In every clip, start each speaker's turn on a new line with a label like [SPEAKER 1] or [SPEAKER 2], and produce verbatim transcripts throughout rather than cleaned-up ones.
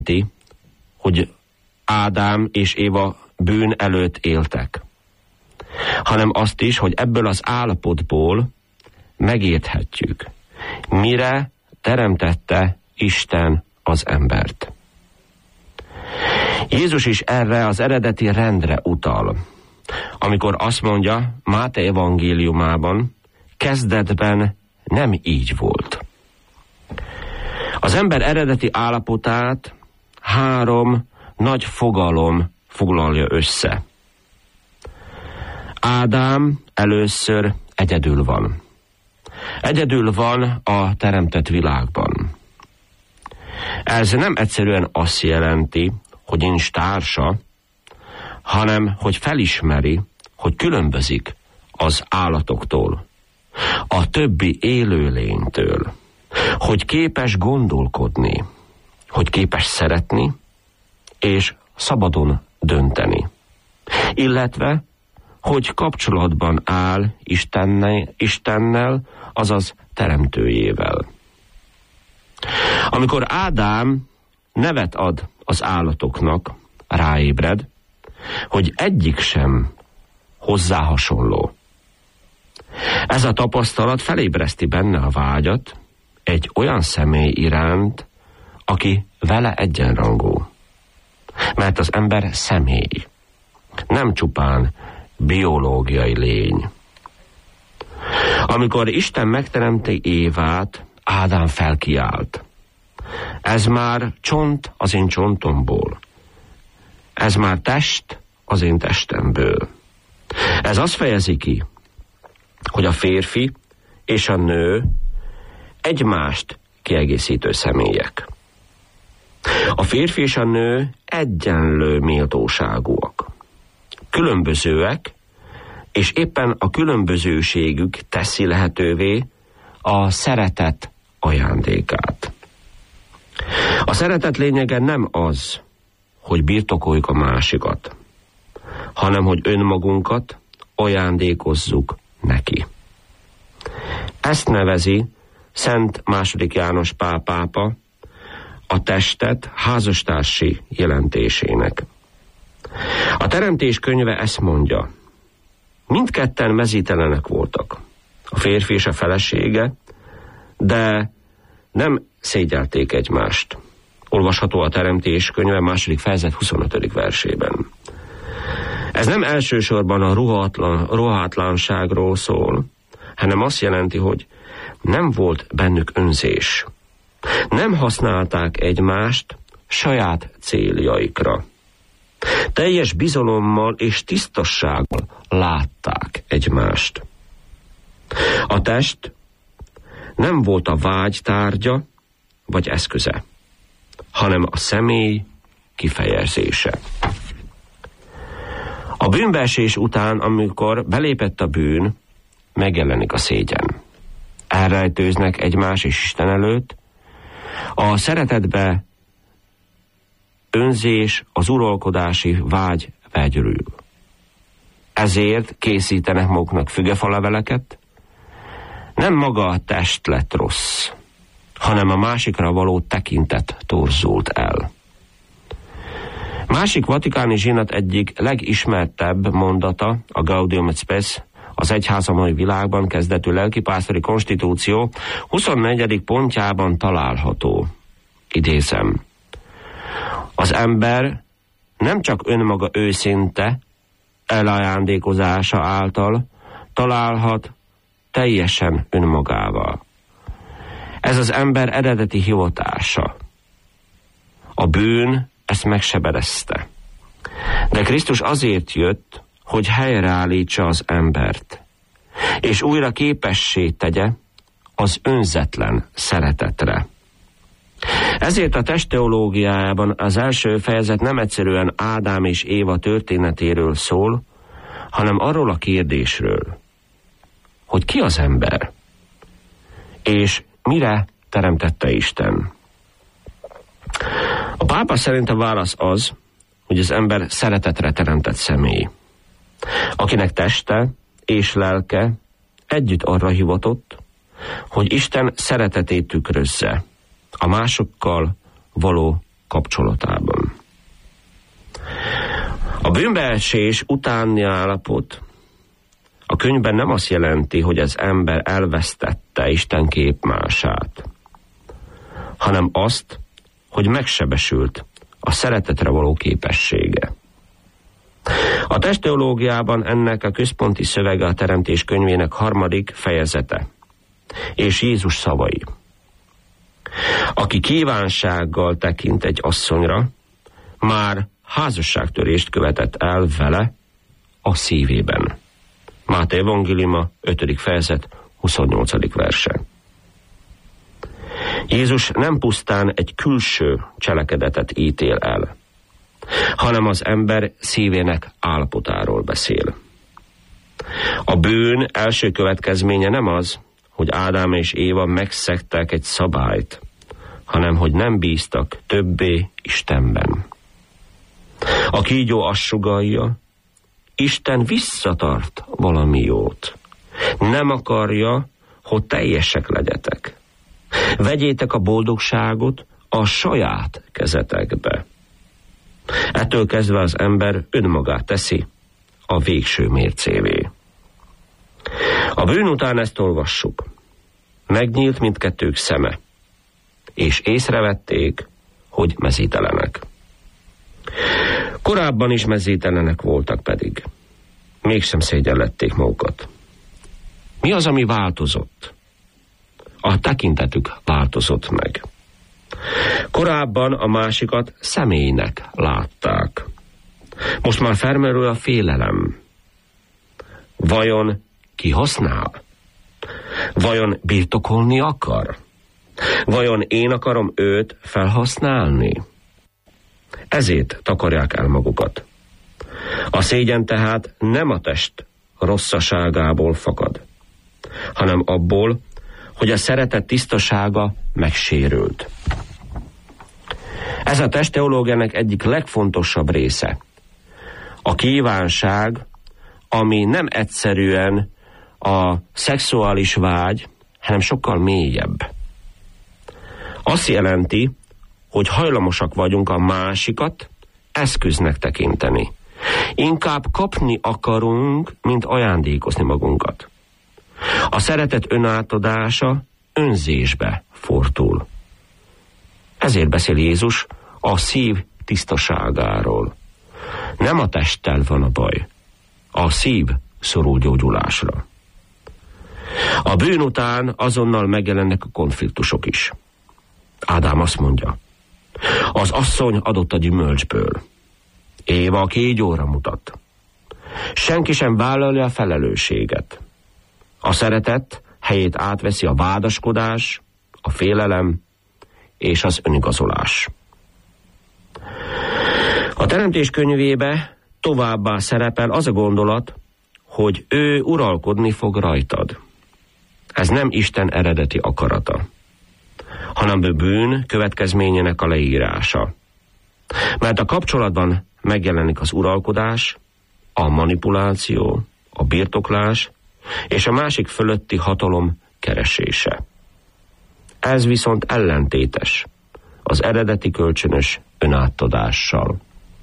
[SPEAKER 1] hogy Ádám és Éva bűn előtt éltek, hanem azt is, hogy ebből az állapotból megérthetjük, mire teremtette Isten az embert. Jézus is erre az eredeti rendre utal, amikor azt mondja Máté evangéliumában, kezdetben nem így volt. Az ember eredeti állapotát három nagy fogalom foglalja össze. Ádám először egyedül van. Egyedül van a teremtett világban. Ez nem egyszerűen azt jelenti, hogy nincs társa, hanem hogy felismeri, hogy különbözik az állatoktól, a többi élőlénytől, hogy képes gondolkodni, hogy képes szeretni, és szabadon dönteni, illetve, hogy kapcsolatban áll Istennel, Istennel, azaz teremtőjével. Amikor Ádám nevet ad az állatoknak, ráébred, hogy egyik sem hozzá hasonló. Ez a tapasztalat felébreszti benne a vágyat egy olyan személy iránt, aki vele egyenrangú. Mert az ember személy, nem csupán biológiai lény. Amikor Isten megteremti Évát, Ádám felkiált. Ez már csont az én csontomból. Ez már test az én testemből. Ez azt fejezi ki, hogy a férfi és a nő egymást kiegészítő személyek. A férfi és a nő egyenlő méltóságúak. Különbözőek, és éppen a különbözőségük teszi lehetővé a szeretet ajándékát. A szeretet lényege nem az, hogy birtokoljuk a másikat, hanem hogy önmagunkat ajándékozzuk neki. Ezt nevezi Szent második János Pál pápa a testet házastársi jelentésének. A Teremtés könyve ezt mondja: mindketten mezítelenek voltak, a férfi és a felesége, de nem szégyelték egymást. Olvasható a Teremtés könyve második fejezet huszonötödik versében. Ez nem elsősorban a ruhatlan, ruhátlanságról szól, hanem azt jelenti, hogy nem volt bennük önzés. Nem használták egymást saját céljaikra. Teljes bizalommal és tisztassággal látták egymást. A test nem volt a vágy tárgya vagy eszköze, hanem a személy kifejezése. A bűnbeesés után, amikor belépett a bűn, megjelenik a szégyen. Elrejtőznek egymás és Isten előtt. A szeretetbe önzés, az uralkodási vágy vegyül. Ezért készítenek maguknak fügefaleveleket. Nem maga a test lett rossz, hanem a másikra való tekintet torzult el. Másik vatikáni zsinat egyik legismertebb mondata, a Gaudium et Spes, az egyház a mai világban kezdetű lelkipásztori konstitúció huszonnegyedik pontjában található. Idézem: az ember nem csak önmaga őszinte elajándékozása által találhat teljesen önmagával. Ez az ember eredeti hivatása. A bűn ezt megsebelezte. De Krisztus azért jött, hogy helyreállítsa az embert, és újra képessé tegye az önzetlen szeretetre. Ezért a testteológiájában az első fejezet nem egyszerűen Ádám és Éva történetéről szól, hanem arról a kérdésről, hogy ki az ember, és mire teremtette Isten. A pápa szerint a válasz az, hogy az ember szeretetre teremtett személy, akinek teste és lelke együtt arra hivatott, hogy Isten szeretetét tükrözze a másokkal való kapcsolatában. A bűnbeesés utáni állapot a könyvben nem azt jelenti, hogy az ember elvesztette Isten képmását, hanem azt, hogy megsebesült a szeretetre való képessége. A testteológiában ennek a központi szövege a Teremtés könyvének harmadik fejezete, és Jézus szavai. Aki kívánsággal tekint egy asszonyra, már házasságtörést követett el vele a szívében. Máté evangéliuma, ötödik fejezet, huszonnyolcadik verse. Jézus nem pusztán egy külső cselekedetet ítél el, hanem az ember szívének állapotáról beszél. A bűn első következménye nem az, hogy Ádám és Éva megszegtek egy szabályt, hanem hogy nem bíztak többé Istenben. A kígyó azt sugallja, Isten visszatart valami jót. Nem akarja, hogy teljesek legyetek. Vegyétek a boldogságot a saját kezetekbe. Ettől kezdve az ember önmagát teszi a végső mércévé. A bűn után ezt olvassuk. Megnyílt mindkettők szeme, és észrevették, hogy mezítelenek. Korábban is mezítelenek voltak pedig. Mégsem szégyellették magukat. Mi az, ami változott? A tekintetük változott meg. Korábban a másikat személynek látták. Most már felmerül a félelem. Vajon ki használ? Vajon birtokolni akar? Vajon én akarom őt felhasználni? Ezért takarják el magukat. A szégyen tehát nem a test rosszaságából fakad, hanem abból, hogy a szeretet tisztasága megsérült. Ez a testteológiának egyik legfontosabb része. A kívánság, ami nem egyszerűen a szexuális vágy, hanem sokkal mélyebb. Azt jelenti, hogy hajlamosak vagyunk a másikat eszköznek tekinteni. Inkább kapni akarunk, mint ajándékozni magunkat. A szeretet önátadása önzésbe fordul. Ezért beszél Jézus a szív tisztaságáról. Nem a testtel van a baj, a szív szorul gyógyulásra. A bűn után azonnal megjelennek a konfliktusok is. Ádám azt mondja, az asszony adott a gyümölcsből. Éva a kígyóra mutat. Senki sem vállalja a felelősséget. A szeretet helyét átveszi a vádaskodás, a félelem és az önigazolás. A Teremtés könyvébe továbbá szerepel az a gondolat, hogy ő uralkodni fog rajtad. Ez nem Isten eredeti akarata, hanem a bűn következményének a leírása. Mert a kapcsolatban megjelenik az uralkodás, a manipuláció, a birtoklás és a másik fölötti hatalom keresése. Ez viszont ellentétes az eredeti kölcsönös önátadással.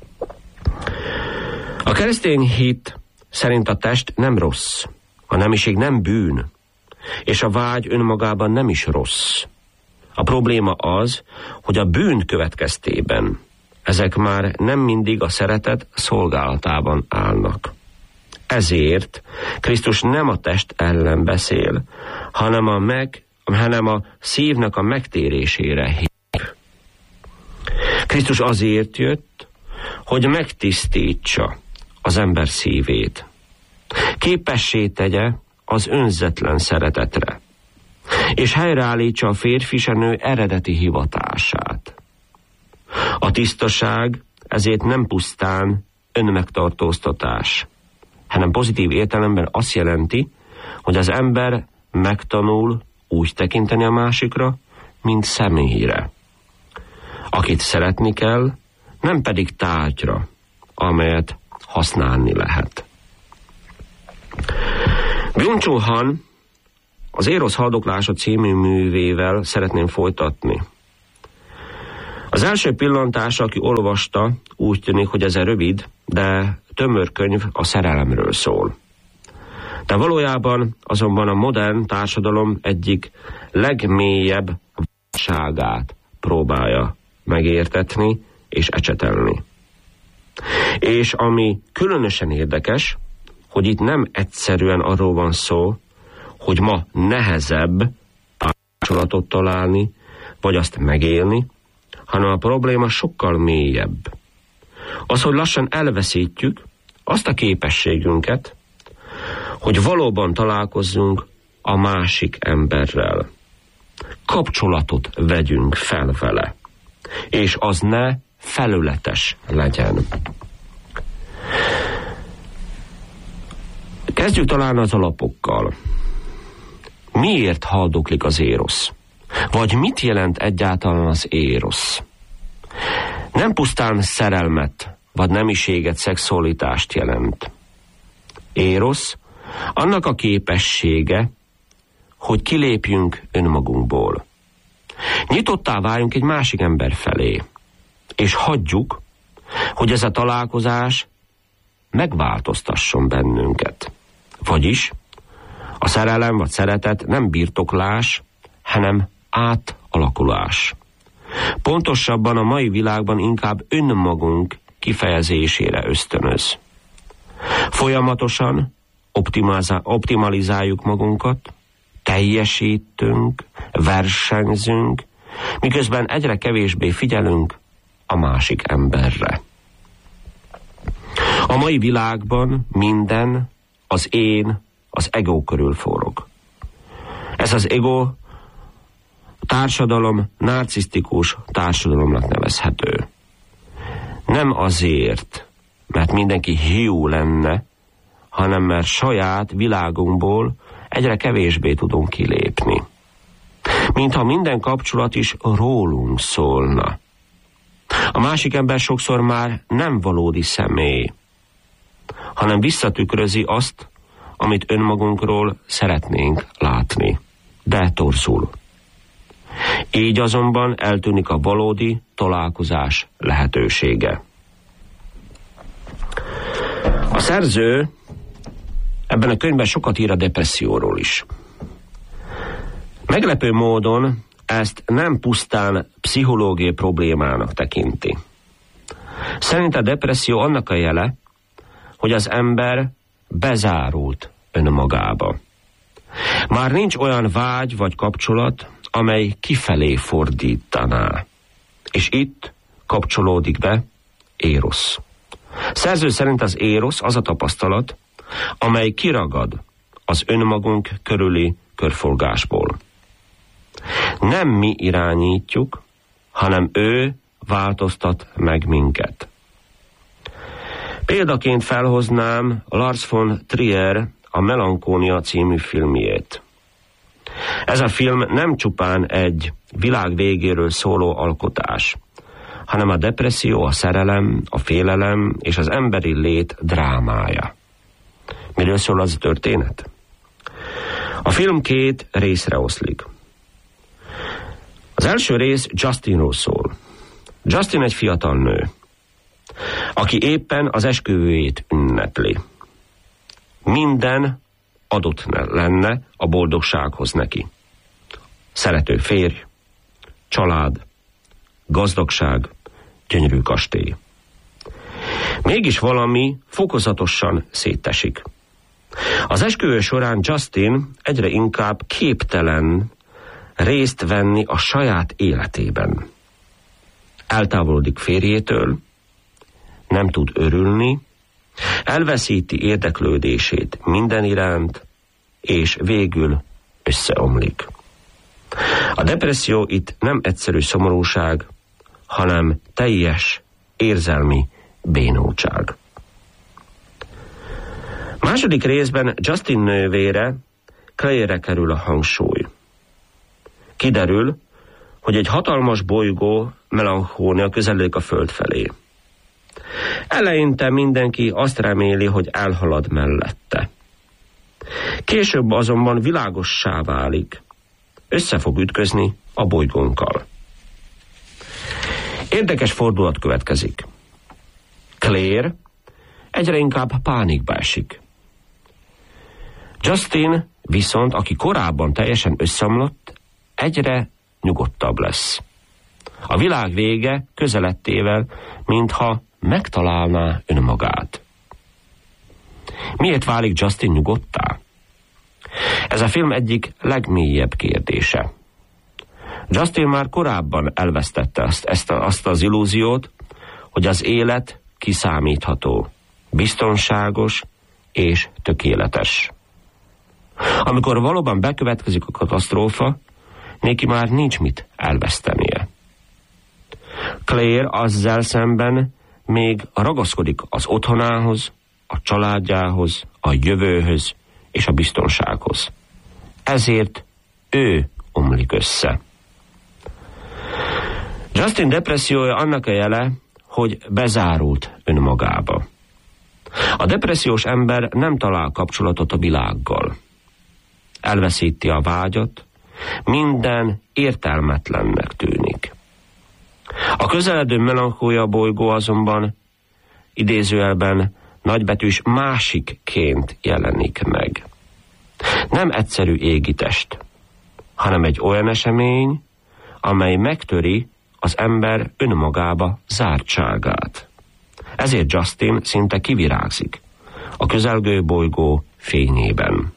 [SPEAKER 1] A keresztény hit szerint a test nem rossz, a nemiség nem bűn, és a vágy önmagában nem is rossz. A probléma az, hogy a bűn következtében ezek már nem mindig a szeretet szolgálatában állnak. Ezért Krisztus nem a test ellen beszél, hanem a, meg, hanem a szívnek a megtérésére hív. Krisztus azért jött, hogy megtisztítsa az ember szívét. Képessé tegye az önzetlen szeretetre, és helyreállítsa a férfi és a nő eredeti hivatását. A tisztaság ezért nem pusztán önmegtartóztatás, hanem pozitív értelemben azt jelenti, hogy az ember megtanul úgy tekinteni a másikra, mint személyre, akit szeretni kell, nem pedig tárgyra, amelyet használni lehet. Byung-Chul Han az Érosz haldoklása című művével szeretném folytatni. Az első pillantásra, aki olvasta, úgy tűnik, hogy ez egy rövid, de tömör könyv a szerelemről szól. De valójában azonban a modern társadalom egyik legmélyebb válságát próbálja megértetni és ecsetelni. És ami különösen érdekes, hogy itt nem egyszerűen arról van szó, hogy ma nehezebb kapcsolatot találni, vagy azt megélni, hanem a probléma sokkal mélyebb. Az, hogy lassan elveszítjük azt a képességünket, hogy valóban találkozzunk a másik emberrel. Kapcsolatot vegyünk fel vele, és az ne felületes legyen. Kezdjük talán az alapokkal. Miért haldoklik az érosz? Vagy mit jelent egyáltalán az érosz? Nem pusztán szerelmet, vagy nemiséget, szexualitást jelent. Érosz annak a képessége, hogy kilépjünk önmagunkból. Nyitottá váljunk egy másik ember felé, és hagyjuk, hogy ez a találkozás megváltoztasson bennünket. Vagyis a szerelem vagy szeretet nem birtoklás, hanem átalakulás. Pontosabban a mai világban inkább önmagunk kifejezésére ösztönöz. Folyamatosan optimalizáljuk magunkat, teljesítünk, versenyzünk, miközben egyre kevésbé figyelünk a másik emberre. A mai világban minden az én, az ego körül forog. Ez az ego társadalom narcisztikus társadalomnak nevezhető. Nem azért, mert mindenki hiú lenne, hanem mert saját világunkból egyre kevésbé tudunk kilépni. Mintha minden kapcsolat is rólunk szólna. A másik ember sokszor már nem valódi személy, hanem visszatükrözi azt, amit önmagunkról szeretnénk látni, de torzul. Így azonban eltűnik a valódi találkozás lehetősége. A szerző ebben a könyvben sokat ír a depresszióról is. Meglepő módon ezt nem pusztán pszichológiai problémának tekinti. Szerint a depresszió annak a jele, hogy az ember bezárult önmagába. Már nincs olyan vágy vagy kapcsolat, amely kifelé fordítaná. És itt kapcsolódik be érosz. Szerző szerint az érosz az a tapasztalat, amely kiragad az önmagunk körüli körforgásból. Nem mi irányítjuk, hanem ő változtat meg minket. Példaként felhoznám Lars von Trier a Melankólia című filmjét. Ez a film nem csupán egy világ végéről szóló alkotás, hanem a depresszió, a szerelem, a félelem és az emberi lét drámája. Miről szól az a történet? A film két részre oszlik. Az első rész Justinról szól. Justin egy fiatal nő, aki éppen az esküvőjét ünnepli. Minden adott lenne a boldogsághoz neki. Szerető férj, család, gazdagság, gyönyörű kastély. Mégis valami fokozatosan szétesik. Az esküvő során Justin egyre inkább képtelen részt venni a saját életében. Eltávolodik férjétől, nem tud örülni, elveszíti érdeklődését minden iránt, és végül összeomlik. A depresszió itt nem egyszerű szomorúság, hanem teljes érzelmi bénultság. Második részben Justin nővére, Claire-re kerül a hangsúly. Kiderül, hogy egy hatalmas bolygó, Melankólia közeledik a Föld felé. Eleinte mindenki azt reméli, hogy elhalad mellette. Később azonban világossá válik, össze fog ütközni a bolygónkkal. Érdekes fordulat következik. Claire egyre inkább pánikba esik. Justin viszont, aki korábban teljesen összeomlott, egyre nyugodtabb lesz. A világ vége közelettével, mintha megtalálná önmagát. Miért válik Justin nyugodtá? Ez a film egyik legmélyebb kérdése. Justin már korábban elvesztette azt, ezt a, azt az illúziót, hogy az élet kiszámítható, biztonságos és tökéletes. Amikor valóban bekövetkezik a katasztrófa, neki már nincs mit elvesztenie. Claire azzal szemben még ragaszkodik az otthonához, a családjához, a jövőhöz és a biztonsághoz. Ezért ő omlik össze. Justin depressziója annak a jele, hogy bezárult önmagába. A depressziós ember nem talál kapcsolatot a világgal. Elveszíti a vágyat, minden értelmetlennek tűnik. A közeledő melankólia bolygó azonban idézőjelben nagybetűs másikként jelenik meg. Nem egyszerű égitest, hanem egy olyan esemény, amely megtöri az ember önmagába zártságát. Ezért Justin szinte kivirágzik a közelgő bolygó fényében.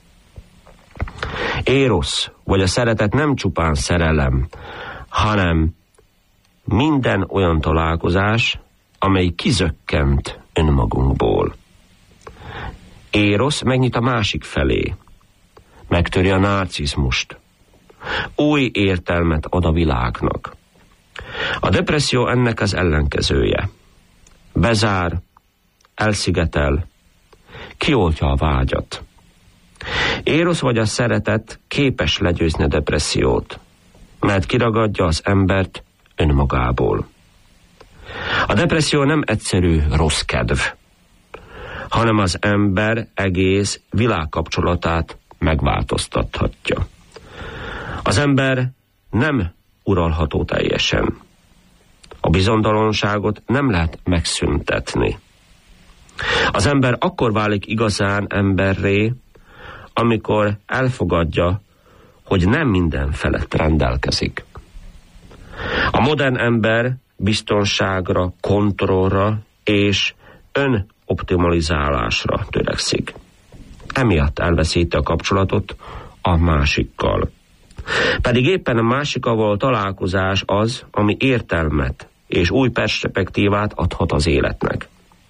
[SPEAKER 1] Érosz, vagy a szeretet nem csupán szerelem, hanem minden olyan találkozás, amely kizökkent önmagunkból. Érosz megnyit a másik felé, megtöri a narcizmust, új értelmet ad a világnak. A depresszió ennek az ellenkezője. Bezár, elszigetel, kioltja a vágyat. Érosz vagy a szeretet képes legyőzni a depressziót, mert kiragadja az embert önmagából. A depresszió nem egyszerű rossz kedv, hanem az ember egész világkapcsolatát megváltoztathatja. Az ember nem uralható teljesen. A bizonytalanságot nem lehet megszüntetni. Az ember akkor válik igazán emberré, amikor elfogadja, hogy nem minden felett rendelkezik. A modern ember biztonságra, kontrollra és önoptimalizálásra törekszik. Emiatt elveszíti a kapcsolatot a másikkal. Pedig éppen a másikkal való találkozás az, ami értelmet és új perspektívát adhat az életnek.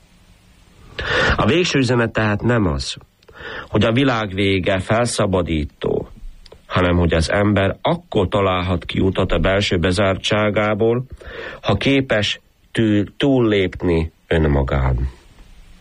[SPEAKER 1] A végső üzenet tehát nem az, hogy a világ vége felszabadító, hanem hogy az ember akkor találhat ki utat a belső bezártságából, ha képes túllépni önmagán.